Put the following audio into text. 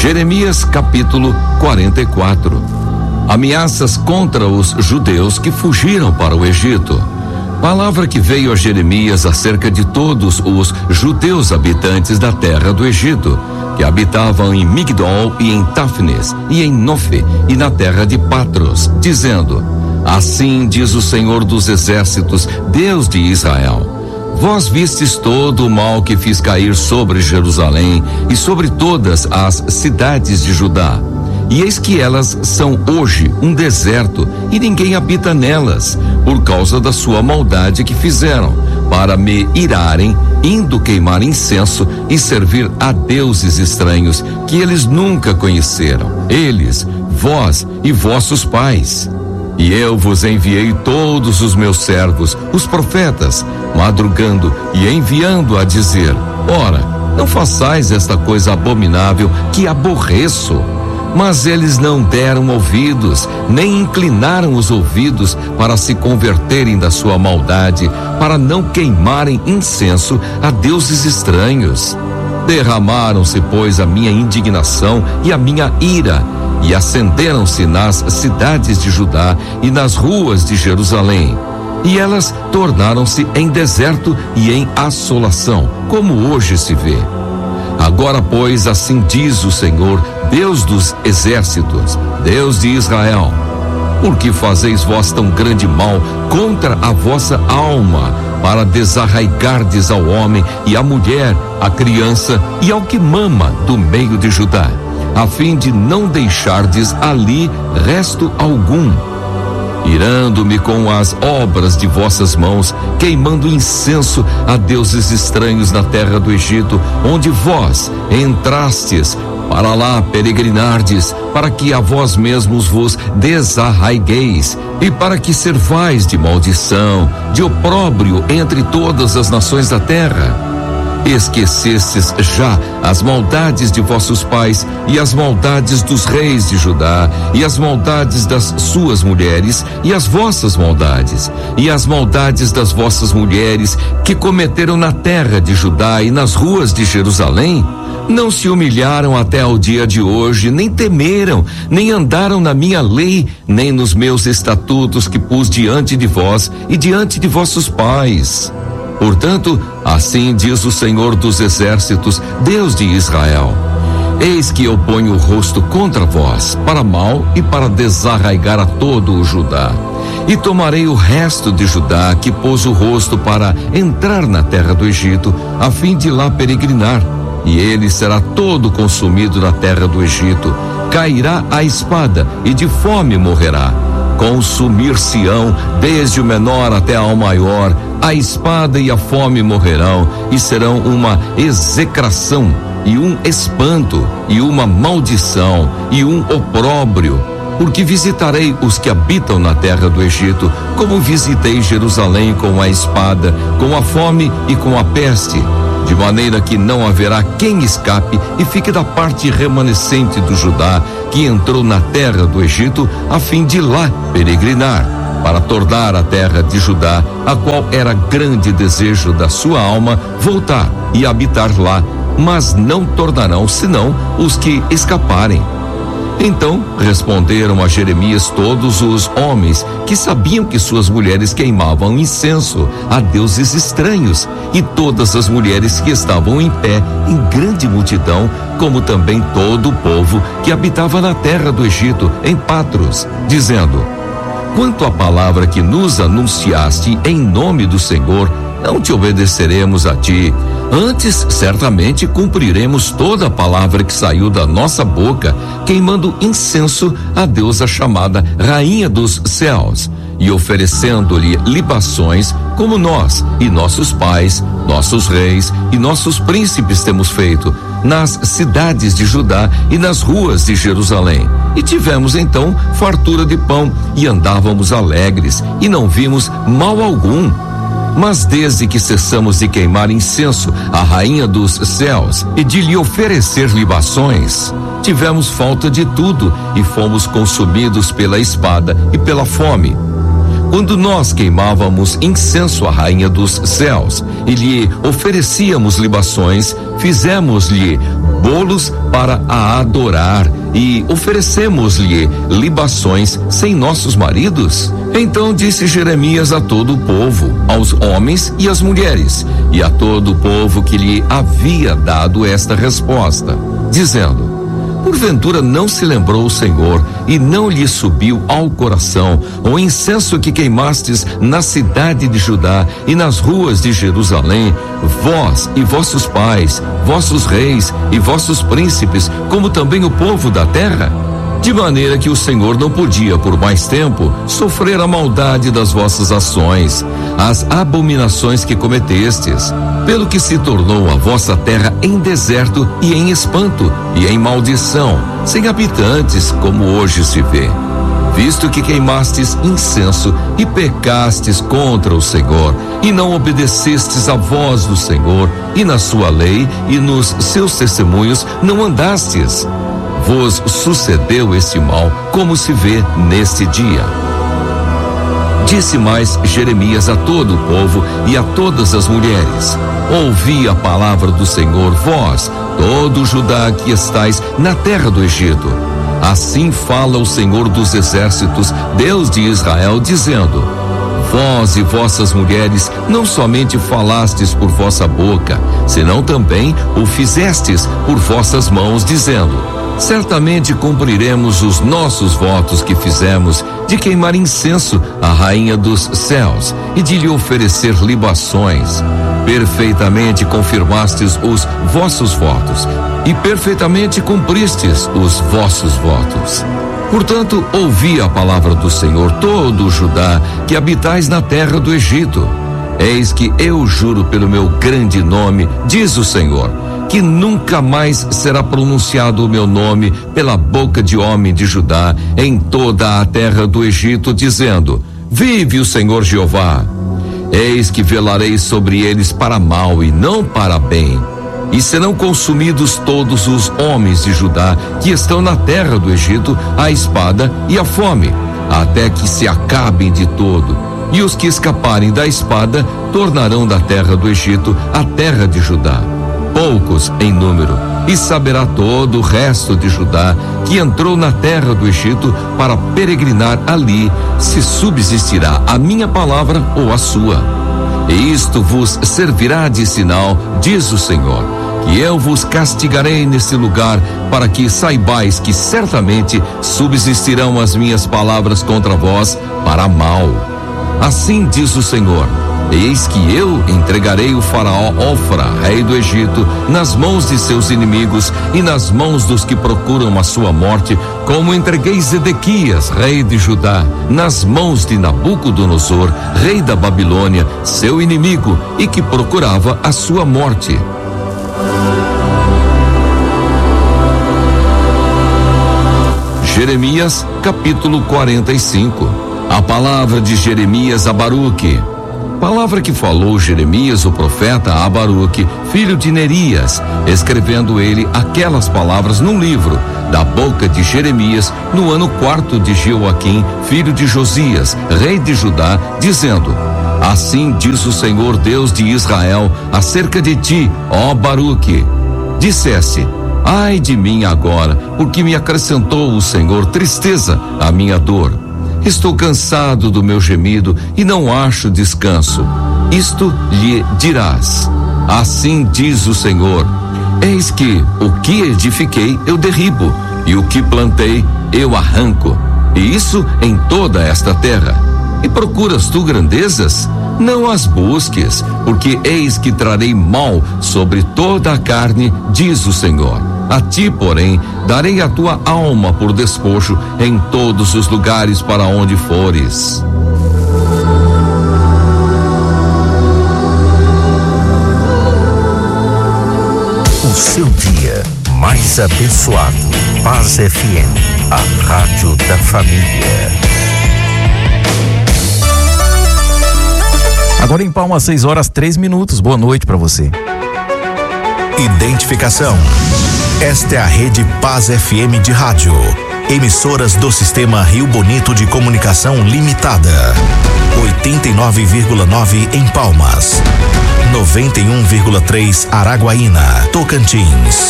Jeremias capítulo 44. Ameaças contra os judeus que fugiram para o Egito. Palavra que veio a Jeremias acerca de todos os judeus habitantes da terra do Egito, que habitavam em Migdol e em Táfnis e em Nofe e na terra de Patros, dizendo: assim diz o Senhor dos Exércitos, Deus de Israel: vós vistes todo o mal que fiz cair sobre Jerusalém e sobre todas as cidades de Judá. E eis que elas são hoje um deserto e ninguém habita nelas, por causa da sua maldade que fizeram, para me irarem, indo queimar incenso e servir a deuses estranhos que eles nunca conheceram, eles, vós e vossos pais. E eu vos enviei todos os meus servos, os profetas, madrugando e enviando a dizer: ora, não façais esta coisa abominável que aborreço. Mas eles não deram ouvidos, nem inclinaram os ouvidos para se converterem da sua maldade, para não queimarem incenso a deuses estranhos. Derramaram-se, pois, a minha indignação e a minha ira, e acenderam-se nas cidades de Judá e nas ruas de Jerusalém. E elas tornaram-se em deserto e em assolação, como hoje se vê. Agora, pois, assim diz o Senhor, Deus dos exércitos, Deus de Israel: por que fazeis vós tão grande mal contra a vossa alma, para desarraigardes ao homem e à mulher, à criança e ao que mama do meio de Judá, a fim de não deixardes ali resto algum? Irando-me com as obras de vossas mãos, queimando incenso a deuses estranhos na terra do Egito, onde vós entrastes, para lá peregrinardes, para que a vós mesmos vos desarraigueis, e para que servais de maldição, de opróbrio entre todas as nações da terra. Esquecestes já as maldades de vossos pais e as maldades dos reis de Judá e as maldades das suas mulheres e as vossas maldades e as maldades das vossas mulheres que cometeram na terra de Judá e nas ruas de Jerusalém? Não se humilharam até ao dia de hoje, nem temeram, nem andaram na minha lei, nem nos meus estatutos que pus diante de vós e diante de vossos pais. Portanto, assim diz o Senhor dos Exércitos, Deus de Israel: eis que eu ponho o rosto contra vós, para mal e para desarraigar a todo o Judá. E tomarei o resto de Judá, que pôs o rosto para entrar na terra do Egito, a fim de lá peregrinar. E ele será todo consumido na terra do Egito. Cairá a espada e de fome morrerá. Consumir-se-ão desde o menor até ao maior, a espada e a fome morrerão, e serão uma execração, e um espanto, e uma maldição, e um opróbrio, porque visitarei os que habitam na terra do Egito, como visitei Jerusalém com a espada, com a fome e com a peste, de maneira que não haverá quem escape e fique da parte remanescente do Judá, que entrou na terra do Egito, a fim de lá peregrinar, para tornar a terra de Judá, a qual era grande desejo da sua alma, voltar e habitar lá, mas não tornarão senão os que escaparem. Então responderam a Jeremias todos os homens que sabiam que suas mulheres queimavam incenso a deuses estranhos, e todas as mulheres que estavam em pé em grande multidão, como também todo o povo que habitava na terra do Egito, em Patros, dizendo: quanto à palavra que nos anunciaste em nome do Senhor, não te obedeceremos a ti. Antes, certamente, cumpriremos toda a palavra que saiu da nossa boca, queimando incenso à deusa chamada Rainha dos Céus, e oferecendo-lhe libações, como nós e nossos pais, nossos reis e nossos príncipes temos feito, nas cidades de Judá e nas ruas de Jerusalém. E tivemos então fartura de pão, e andávamos alegres, e não vimos mal algum. Mas desde que cessamos de queimar incenso à Rainha dos Céus e de lhe oferecer libações, tivemos falta de tudo e fomos consumidos pela espada e pela fome. Quando nós queimávamos incenso à Rainha dos Céus e lhe oferecíamos libações, fizemos-lhe bolos para a adorar e oferecemos-lhe libações sem nossos maridos? Então disse Jeremias a todo o povo, aos homens e às mulheres, e a todo o povo que lhe havia dado esta resposta, dizendo: porventura não se lembrou o Senhor e não lhe subiu ao coração o incenso que queimastes na cidade de Judá e nas ruas de Jerusalém, vós e vossos pais, vossos reis e vossos príncipes, como também o povo da terra? De maneira que o Senhor não podia por mais tempo sofrer a maldade das vossas ações, as abominações que cometestes, pelo que se tornou a vossa terra em deserto e em espanto e em maldição, sem habitantes, como hoje se vê. Visto que queimastes incenso e pecastes contra o Senhor, e não obedecestes à voz do Senhor, e na sua lei e nos seus testemunhos não andastes, vos sucedeu este mal, como se vê neste dia. Disse mais Jeremias a todo o povo e a todas as mulheres: ouvi a palavra do Senhor, vós, todo Judá que estais na terra do Egito. Assim fala o Senhor dos exércitos, Deus de Israel, dizendo: vós e vossas mulheres não somente falastes por vossa boca, senão também o fizestes por vossas mãos, dizendo: certamente cumpriremos os nossos votos que fizemos de queimar incenso à rainha dos céus e de lhe oferecer libações. Perfeitamente confirmastes os vossos votos e perfeitamente cumpristes os vossos votos. Portanto, ouvi a palavra do Senhor, todo o Judá que habitais na terra do Egito. Eis que eu juro pelo meu grande nome, diz o Senhor, que nunca mais será pronunciado o meu nome pela boca de homem de Judá em toda a terra do Egito, dizendo: vive o Senhor Jeová. Eis que velarei sobre eles para mal e não para bem, e serão consumidos todos os homens de Judá que estão na terra do Egito, a espada e a fome, até que se acabem de todo. E os que escaparem da espada tornarão da terra do Egito a terra de Judá, poucos em número, e saberá todo o resto de Judá que entrou na terra do Egito para peregrinar ali, se subsistirá a minha palavra ou a sua. E isto vos servirá de sinal, diz o Senhor, que eu vos castigarei nesse lugar, para que saibais que certamente subsistirão as minhas palavras contra vós para mal. Assim diz o Senhor: eis que eu entregarei o faraó Ofra, rei do Egito, nas mãos de seus inimigos e nas mãos dos que procuram a sua morte, como entreguei Zedequias, rei de Judá, nas mãos de Nabucodonosor, rei da Babilônia, seu inimigo, e que procurava a sua morte. Jeremias, capítulo 45. A palavra de Jeremias a Baruque. Palavra que falou Jeremias, o profeta, a Baruque, filho de Nerias, escrevendo ele aquelas palavras num livro, da boca de Jeremias, no ano 4 de Jeoaquim, filho de Josias, rei de Judá, dizendo: assim diz o Senhor Deus de Israel acerca de ti, ó Baruque. Disseste: ai de mim agora, porque me acrescentou o Senhor tristeza à minha dor. Estou cansado do meu gemido e não acho descanso. Isto lhe dirás: assim diz o Senhor: eis que o que edifiquei eu derribo, e o que plantei eu arranco, e isso em toda esta terra. E procuras tu grandezas? Não as busques, porque eis que trarei mal sobre toda a carne, diz o Senhor. A ti, porém, darei a tua alma por despojo em todos os lugares para onde fores. O seu dia mais abençoado. Paz FM, a rádio da família. Agora em Palmas, 6h03. Boa noite para você. Identificação. Esta é a rede Paz FM de rádio. Emissoras do Sistema Rio Bonito de Comunicação Limitada. 89,9 em Palmas. 91,3 Araguaína, Tocantins.